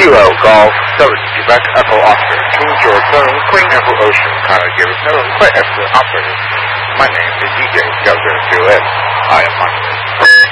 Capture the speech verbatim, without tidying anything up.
Kilo Golf seven Quebec Echo Oscar King George seven Queen Echo Ocean Kyle Gary seven Quite Echo Operator. My name is D J Gilbert Juliet. I am Martin.